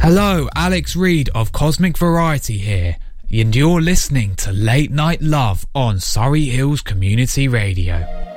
Hello, Alex Reid of Cosmic Variety here, and you're listening to Late Night Love on Surrey Hills Community Radio.